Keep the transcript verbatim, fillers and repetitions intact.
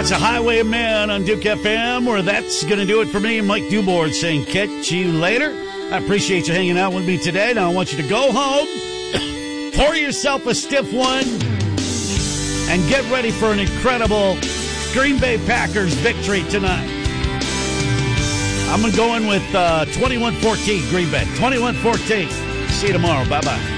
It's a Highwayman on Duke F M, where that's going to do it for me. Mike Dubord saying catch you later. I appreciate you hanging out with me today. Now I want you to go home, pour yourself a stiff one, and get ready for an incredible Green Bay Packers victory tonight. I'm going with uh, twenty-one fourteen Green Bay. twenty-one fourteen. See you tomorrow. Bye-bye.